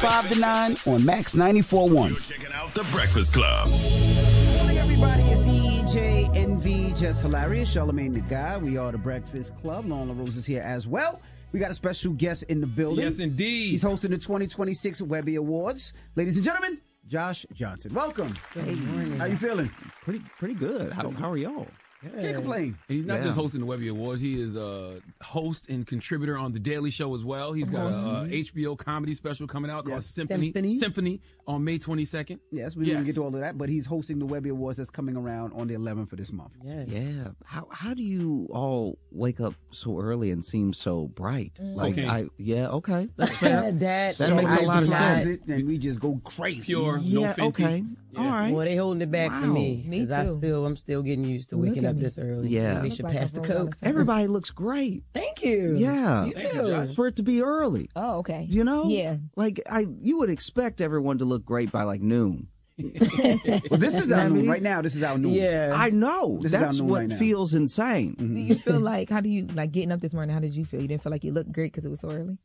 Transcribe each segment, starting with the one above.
5 to 9 on Max 94.1. You're checking out The Breakfast Club. Good morning, everybody. It's DJ NV, just hilarious. Charlamagne the Guy. We are The Breakfast Club. Lon LaRose is here as well. We got a special guest in the building. Yes, indeed. He's hosting the 2026 Webby Awards. Ladies and gentlemen, Josh Johnson. Welcome. Good morning. How you feeling? Pretty good. How are y'all? Can't complain. And he's not just hosting the Webby Awards. He is a host and contributor on The Daily Show as well. He's got a HBO comedy special coming out called Symphony on May 22nd. Yes, we didn't get to all of that, but he's hosting the Webby Awards that's coming around on the 11th of this month. Yeah. How do you all wake up so early and seem so bright? Okay. That's fair. that makes a lot of sense. And we just go crazy. Pure, no Fenty. Okay. Yeah. All right. Well, they holding it back for me. Me Because too. I'm still getting used to waking up this early. Yeah. They should pass the coke. Everybody looks great. Thank you. Yeah. You Thank you, too. Josh. For it to be early. Oh, okay. You know? Yeah. Like you would expect everyone to look great by like noon. Well, this is our noon. Right now, this is our noon. Yeah. I know. This is That's our noon what right now. feels insane. Do you feel like, how do you, like getting up this morning, how did you feel? You didn't feel like you looked great because it was so early?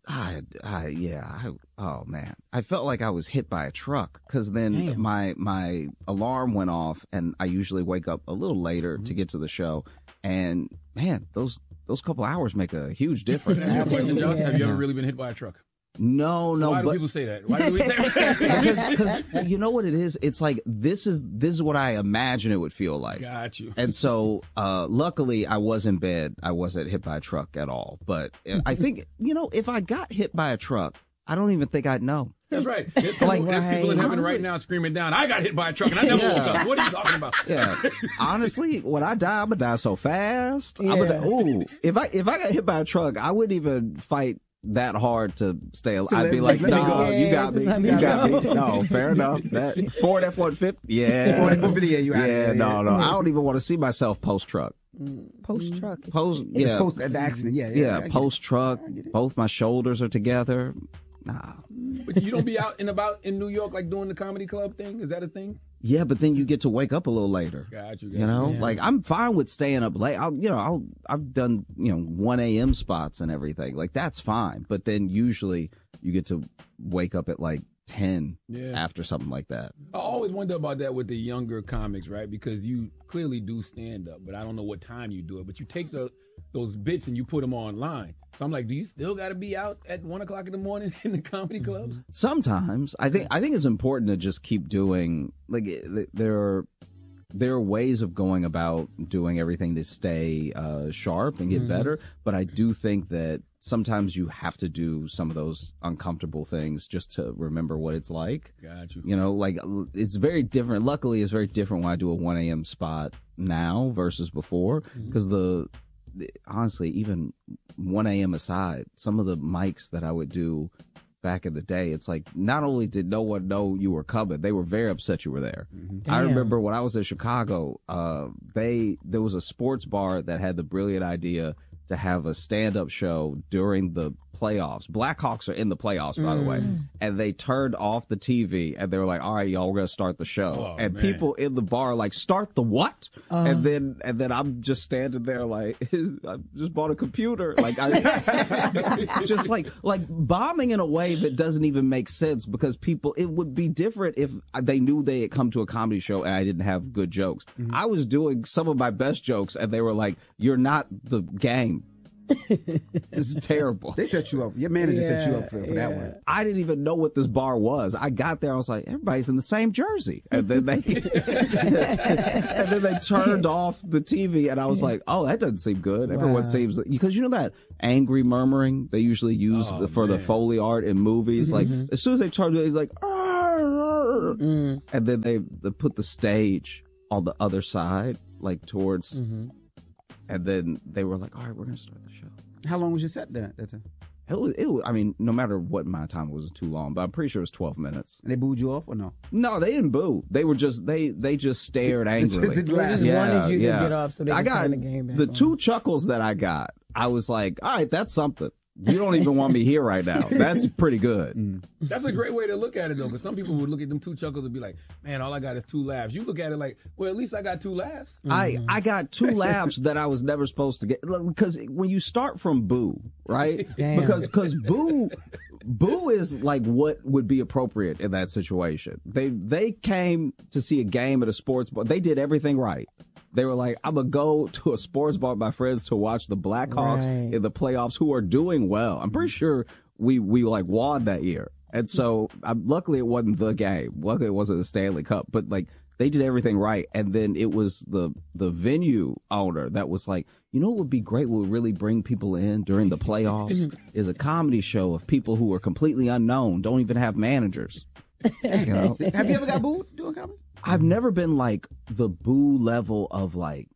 Oh man, I felt like I was hit by a truck because then my alarm went off, and I usually wake up a little later to get to the show, and man, those couple hours make a huge difference. That's your question, Josh. Have you ever really been hit by a truck? No, Why do but people say that? Why do we say that? because you know what it is? It's like this is what I imagine it would feel like. Got you. And so, luckily, I was in bed. I wasn't hit by a truck at all. But I think, if I got hit by a truck, I don't even think I'd know. That's right. There's people in heaven right now screaming down, I got hit by a truck and I never woke up. What are you talking about? Yeah. Honestly, when I die, I'm gonna die so fast. Yeah. If I got hit by a truck, I wouldn't even fight that hard to stay alive. I'd be like, let me no, go. you got me. Just let me You got go. me. No, fair enough. That Ford F-150. Yeah. Ford F-150, yeah, you out of there, no. yeah. I don't even want to see myself post-truck. Post-truck. Post, It's yeah. post at the accident. Yeah. I get it. Post-truck. Both my shoulders are together. Nah. But you don't be out and about in New York like doing the comedy club thing? Is that a thing? Yeah, but then you get to wake up a little later. Got you. You know, like I'm fine with staying up late. I've done 1 a.m. spots and everything. Like that's fine. But then usually you get to wake up at like 10 after something like that. I always wonder about that with the younger comics, right? Because you clearly do stand up, but I don't know what time you do it. But you take those bits and you put them online. So I'm like, do you still got to be out at 1 o'clock in the morning in the comedy clubs? Sometimes I think it's important to just keep doing. Like there are ways of going about doing everything to stay sharp and get better. But I do think that sometimes you have to do some of those uncomfortable things just to remember what it's like. Got you. Like it's very different. Luckily, it's very different when I do a 1 a.m. spot now versus before because honestly, even 1 a.m. aside, some of the mics that I would do back in the day, it's like not only did no one know you were coming, they were very upset you were there. I remember when I was in Chicago, there was a sports bar that had the brilliant idea to have a stand-up show during the playoffs. Blackhawks are in the playoffs, by the way. And they turned off the TV and they were like, all right, y'all, we're going to start the show. Oh, man. People in the bar like, start the what? And then I'm just standing there like, I just bought a computer. Like, I just like bombing in a way that doesn't even make sense because it would be different if they knew they had come to a comedy show and I didn't have good jokes. I was doing some of my best jokes and they were like, you're not the game. This is terrible. They set you up. Your manager set you up for that one. I didn't even know what this bar was. I got there. I was like, everybody's in the same jersey. And then they turned off the TV and I was like, oh, that doesn't seem good. Everyone seems because you know that angry murmuring they usually use for the Foley art in movies. Like as soon as they turned it, it's like, and then they put the stage on the other side, like towards. And then they were like, all right, we're going to start the show. How long was your set there at that time? It was, I mean, no matter what my time was too long, but I'm pretty sure it was 12 minutes. And they booed you off or no? No, they didn't boo. They were just, they just stared angrily. They just laughed. Wanted you to get off so they could got turn the game back the on. 2 chuckles that I got. I was like, all right, that's something. You don't even want me here right now. That's pretty good. That's a great way to look at it, though, because some people would look at them 2 chuckles and be like, man, all I got is 2 laughs. You look at it like, well, at least I got 2 laughs. I got 2 laughs that I was never supposed to get. Because when you start from boo, right? Damn. Because boo Boo is like what would be appropriate in that situation. They came to see a game at a sports bar. They did everything right. They were like, I'm going to go to a sports bar with my friends to watch the Blackhawks in the playoffs, who are doing well. I'm pretty sure we like won that year. And so luckily it wasn't the game. Luckily it wasn't the Stanley Cup, but like they did everything right. And then it was the venue owner that was like, you know what would be great, what would really bring people in during the playoffs is a comedy show of people who are completely unknown, don't even have managers. You know? Have you ever got booed doing comedy? I've never been like the boo level of like,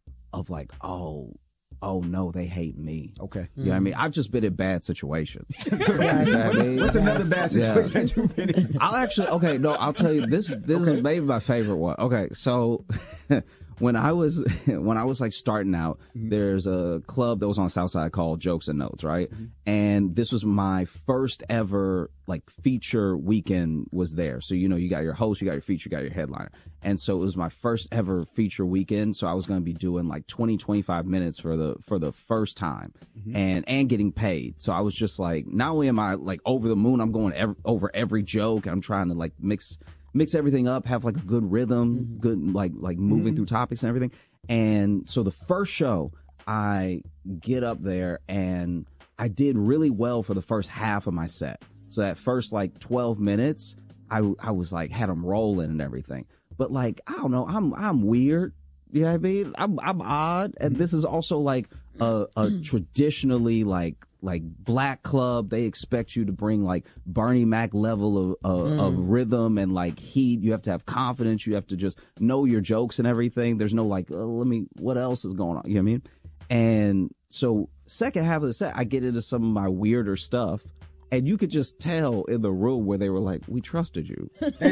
oh no, they hate me. Okay. You know what I mean? I've just been in bad situations. You know what I mean? What's another bad situation that you've been in? I'll tell you this is maybe my favorite one. Okay, so when I was like starting out, there's a club that was on Southside called Jokes and Notes, right? And this was my first ever like feature weekend was there. So, you know, you got your host, you got your feature, you got your headliner. And so it was my first ever feature weekend. So I was going to be doing like 25 minutes for the first time and getting paid. So I was just like, not only am I like over the moon, I'm going over every joke. I'm trying to like mix everything up, have like a good rhythm, good like moving through topics and everything. And so the first show, I get up there and I did really well for the first half of my set. So that first like 12 minutes, I was like had them rolling and everything. But like I don't know, I'm weird. You know what I mean? I'm odd, and this is also like a traditionally like black club. They expect you to bring like Bernie Mac level of rhythm and like heat. You have to have confidence. You have to just know your jokes and everything. There's no like, what else is going on? You know what I mean? And so second half of the set, I get into some of my weirder stuff. And you could just tell in the room where they were like, "We trusted you.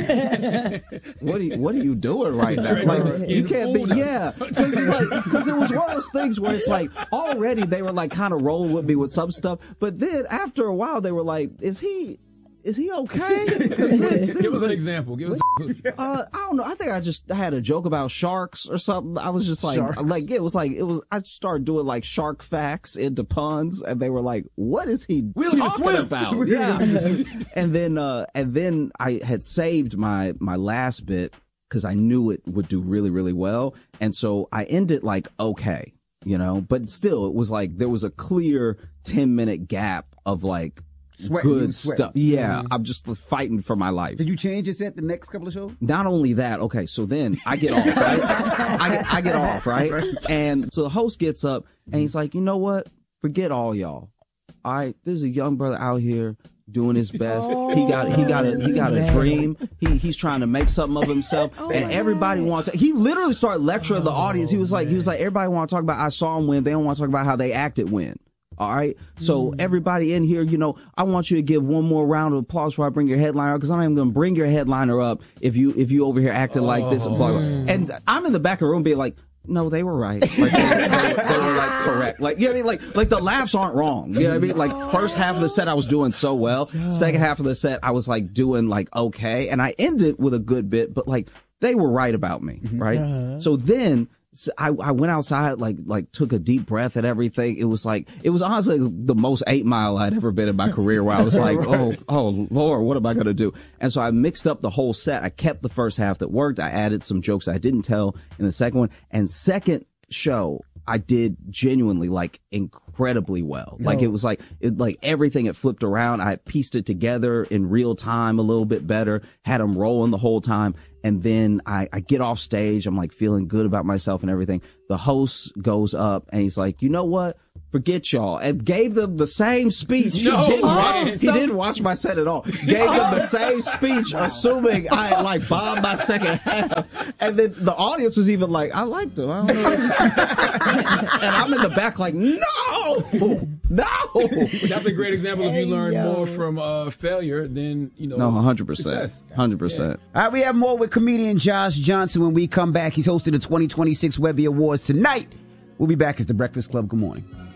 What are you doing right now? Like, you can't be, because it was one of those things where it's like already they were like kind of rolling with me with some stuff, but then after a while they were like, "Is he okay?" Give us an example. I don't know. I think I just had a joke about sharks or something. I was just like, I started doing like shark facts into puns, and they were like, "What is he talking about?" Yeah. And then I had saved my last bit because I knew it would do really, really well, and so I ended like okay, you know, but still it was like there was a clear 10-minute gap of like. Good stuff. Yeah, I'm just fighting for my life. Did you change your set the next couple of shows? Not only that, okay, so then I get off, right? I get off, right? And so the host gets up and he's like, you know what? Forget all y'all. All right, there's a young brother out here doing his best. He got a dream. He's trying to make something of himself, and everybody wants. He literally started lecturing the audience. He was like, everybody want to talk about I saw him win. They don't want to talk about how they acted win. All right. So everybody in here, you know, I want you to give one more round of applause before I bring your headliner up, because I'm going to bring your headliner up if you over here acting like this. And blah, blah. And I'm in the back of the room being like, no, they were right. Like, they were like correct. Like, you know what I mean? Like the laughs aren't wrong. You know what I mean? Like first half of the set, I was doing so well. Second half of the set, I was like doing like okay. And I ended with a good bit, but like they were right about me. Right. So then, I went outside, like took a deep breath and everything. It was honestly the most 8 Mile I'd ever been in my career, where I was like, oh Lord, what am I going to do? And so I mixed up the whole set. I kept the first half that worked. I added some jokes I didn't tell in the second one. And second show, I did genuinely like incredibly well. Like it was like everything had flipped around. I pieced it together in real time a little bit better, had them rolling the whole time. And then I get off stage. I'm like feeling good about myself and everything. The host goes up and he's like, you know what? Forget y'all. And gave them the same speech. He didn't watch my set at all. Gave them the same speech, assuming I had like bombed my second half. And then the audience was even like, I liked him. I don't know. And I'm in the back like, no. That's a great example of you learn more from failure than, you know. No, 100%. Success. 100%. All right, we have more with comedian Josh Johnson when we come back. He's hosting the 2026 Webby Awards tonight. We'll be back as The Breakfast Club. Good morning.